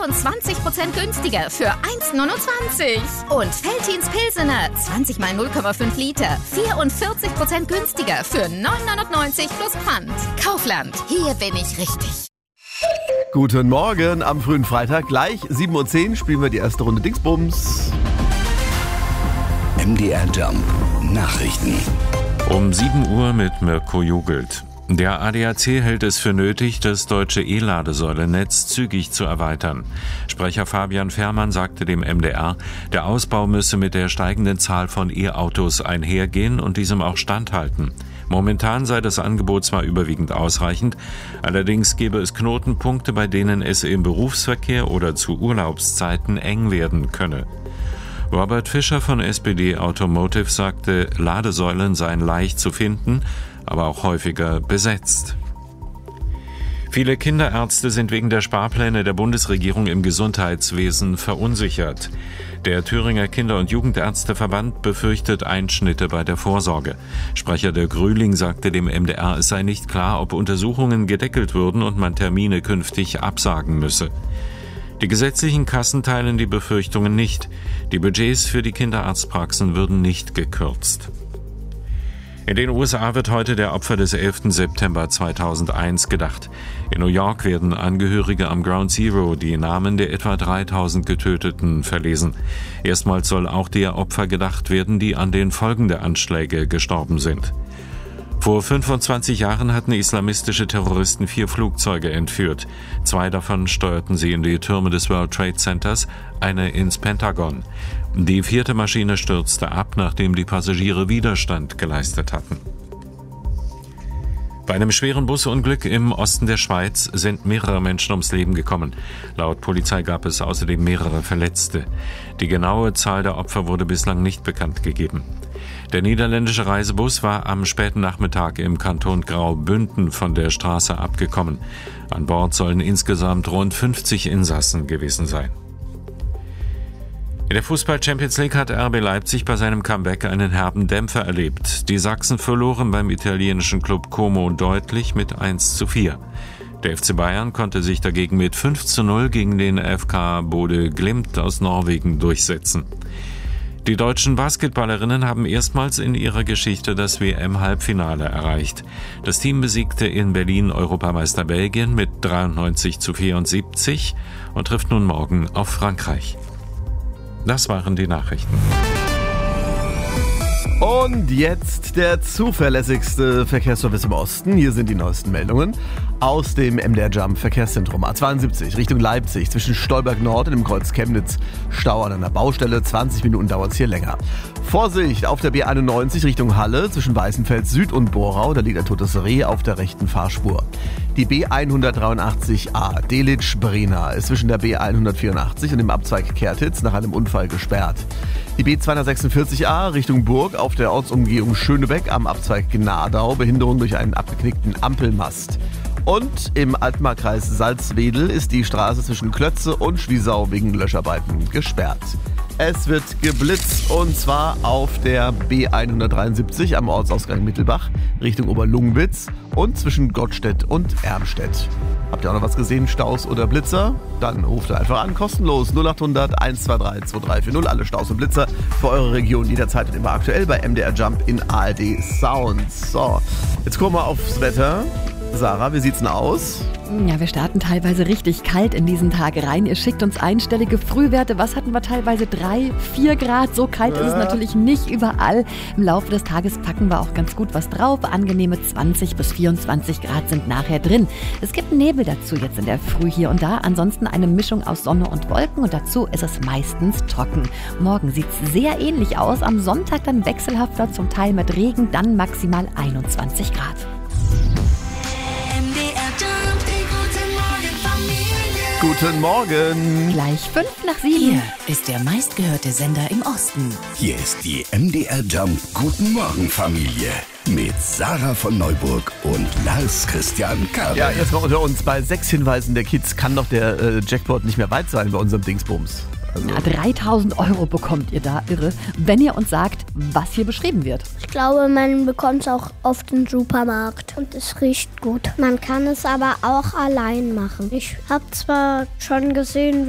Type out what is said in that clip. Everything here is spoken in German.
24% günstiger für 1,29. Und Veltins Pilsener 20 mal 0,5 Liter 44% günstiger für 9,99 plus Pfand. Kaufland, hier bin ich richtig. Guten Morgen am frühen Freitag. Gleich 7:10 Uhr spielen wir die erste Runde Dingsbums. MDR Jump Nachrichten. Um 7 Uhr mit Mirko Jugelt. Der ADAC hält es für nötig, das deutsche E-Ladesäulennetz zügig zu erweitern. Sprecher Fabian Fährmann sagte dem MDR, der Ausbau müsse mit der steigenden Zahl von E-Autos einhergehen und diesem auch standhalten. Momentan sei das Angebot zwar überwiegend ausreichend, allerdings gebe es Knotenpunkte, bei denen es im Berufsverkehr oder zu Urlaubszeiten eng werden könne. Robert Fischer von SPD Automotive sagte, Ladesäulen seien leicht zu finden, aber auch häufiger besetzt. Viele Kinderärzte sind wegen der Sparpläne der Bundesregierung im Gesundheitswesen verunsichert. Der Thüringer Kinder- und Jugendärzteverband befürchtet Einschnitte bei der Vorsorge. Sprecher der Grüling sagte dem MDR, es sei nicht klar, ob Untersuchungen gedeckelt würden und man Termine künftig absagen müsse. Die gesetzlichen Kassen teilen die Befürchtungen nicht. Die Budgets für die Kinderarztpraxen würden nicht gekürzt. In den USA wird heute der Opfer des 11. September 2001 gedacht. In New York werden Angehörige am Ground Zero die Namen der etwa 3000 Getöteten verlesen. Erstmals soll auch der Opfer gedacht werden, die an den Folgen der Anschläge gestorben sind. Vor 25 Jahren hatten islamistische Terroristen 4 Flugzeuge entführt. 2 davon steuerten sie in die Türme des World Trade Centers, eine ins Pentagon. Die 4. Maschine stürzte ab, nachdem die Passagiere Widerstand geleistet hatten. Bei einem schweren Busunglück im Osten der Schweiz sind mehrere Menschen ums Leben gekommen. Laut Polizei gab es außerdem mehrere Verletzte. Die genaue Zahl der Opfer wurde bislang nicht bekannt gegeben. Der niederländische Reisebus war am späten Nachmittag im Kanton Graubünden von der Straße abgekommen. An Bord sollen insgesamt rund 50 Insassen gewesen sein. In der Fußball-Champions League hat RB Leipzig bei seinem Comeback einen herben Dämpfer erlebt. Die Sachsen verloren beim italienischen Club Como deutlich mit 1:4. Der FC Bayern konnte sich dagegen mit 5:0 gegen den FK Bodø Glimt aus Norwegen durchsetzen. Die deutschen Basketballerinnen haben erstmals in ihrer Geschichte das WM-Halbfinale erreicht. Das Team besiegte in Berlin Europameister Belgien mit 93:74 und trifft nun morgen auf Frankreich. Das waren die Nachrichten. Und jetzt der zuverlässigste Verkehrsservice im Osten. Hier sind die neuesten Meldungen aus dem MDR Jump Verkehrszentrum. A72 Richtung Leipzig zwischen Stolberg Nord und dem Kreuz Chemnitz. Stau an einer Baustelle, 20 Minuten dauert es hier länger. Vorsicht auf der B91 Richtung Halle zwischen Weißenfels Süd und Borau. Da liegt ein totes Reh auf der rechten Fahrspur. Die B183a Delitzsch-Brena ist zwischen der B184 und dem Abzweig Kertitz nach einem Unfall gesperrt. Die B246a Richtung Burg auf der Ortsumgehung Schönebeck am Abzweig Gnadau, Behinderung durch einen abgeknickten Ampelmast. Und im Altmarkkreis Salzwedel ist die Straße zwischen Klötze und Schwiesau wegen Löscharbeiten gesperrt. Es wird geblitzt und zwar auf der B173 am Ortsausgang Mittelbach Richtung Oberlungwitz und zwischen Gottstedt und Ermstedt. Habt ihr auch noch was gesehen, Staus oder Blitzer? Dann ruft ihr einfach an, kostenlos 0800 123 2340. Alle Staus und Blitzer für eure Region jederzeit und immer aktuell bei MDR Jump in ARD Sounds. So, jetzt gucken wir aufs Wetter. Sarah, wie sieht's denn aus? Ja, wir starten teilweise richtig kalt in diesen Tag rein. Ihr schickt uns einstellige Frühwerte. Was hatten wir teilweise? 3, 4 Grad. So kalt ist es natürlich nicht überall. Im Laufe des Tages packen wir auch ganz gut was drauf. Angenehme 20 bis 24 Grad sind nachher drin. Es gibt Nebel dazu jetzt in der Früh hier und da. Ansonsten eine Mischung aus Sonne und Wolken und dazu ist es meistens trocken. Morgen sieht's sehr ähnlich aus. Am Sonntag dann wechselhafter, zum Teil mit Regen, dann maximal 21 Grad. Guten Morgen. Gleich 5 nach 7. Hier ist der meistgehörte Sender im Osten. Hier ist die MDR Jump Guten Morgen Familie mit Sarah von Neuburg und Lars Christian Kabe. Ja, erstmal unter uns, bei 6 Hinweisen der Kids kann doch der Jackpot nicht mehr weit sein bei unserem Dingsbums. Also. Ja, 3.000 € bekommt ihr da, irre, wenn ihr uns sagt, was hier beschrieben wird. Ich glaube, man bekommt es auch auf dem Supermarkt und es riecht gut. Man kann es aber auch allein machen. Ich habe zwar schon gesehen,